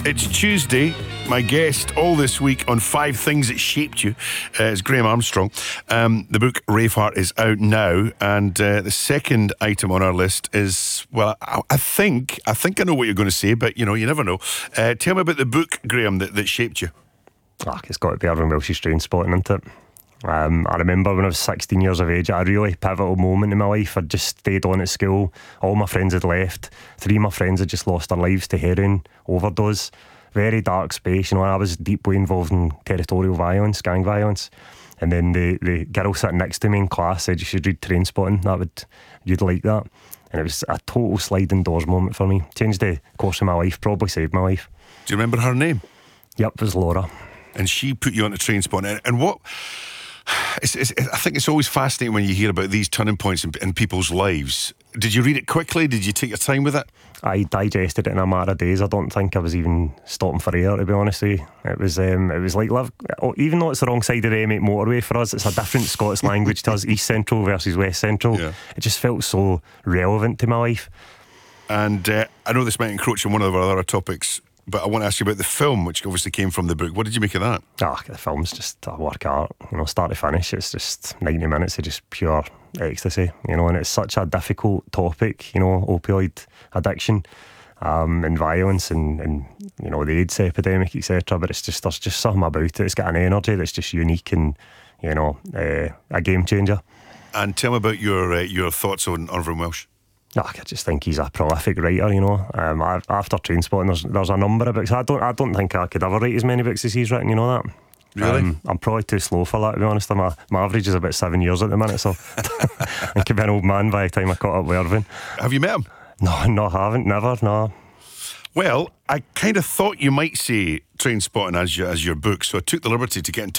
It's Tuesday. My guest all this week on 5 Things That Shaped You is Graham Armstrong. The book Braveheart is out now, and the second item on our list is, well, I think I know what you're going to say, but you never know. Tell me about the book, Graham, that shaped you. It's got to be Irvine Welsh's Trainspotting, isn't it? I remember when I was 16 years of age, at a really pivotal moment in my life. I'd just stayed on at school. All my friends had left. 3 of my friends had just lost their lives to heroin overdose. Very dark space. I was deeply involved in territorial violence, gang violence. And then the girl sitting next to me in class said, "You should read Trainspotting. You'd like that." And it was a total sliding doors moment for me. Changed the course of my life. Probably saved my life. Do you remember her name? Yep, it was Laura. And she put you onto Trainspotting. And what... I think it's always fascinating when you hear about these turning points in people's lives. Did you read it quickly? Did you take your time with it? I digested it in a matter of days. I don't think I was even stopping for air, to be honest with you. It was like even though it's the wrong side of the M8 motorway for us, it's a different Scots language to us, East Central versus West Central. Yeah. It just felt so relevant to my life. And I know this might encroach on one of our other topics, but I want to ask you about the film, which obviously came from the book. What did you make of that? The film's just a work of art. Start to finish, it's just 90 minutes of just pure ecstasy. And it's such a difficult topic. Opioid addiction, and violence, and the AIDS epidemic, etc. But there's just something about it. It's got an energy that's just unique and a game changer. And tell me about your thoughts on Irvine Welsh. I just think he's a prolific writer, After Trainspotting, there's a number of books. I don't think I could ever write as many books as he's written, that. Really? I'm probably too slow for that, to be honest. My average is about 7 years at the minute, so I could be an old man by the time I caught up with Irvine. Have you met him? No, I haven't, never, no. Well, I kind of thought you might say Trainspotting as your book, so I took the liberty to get in touch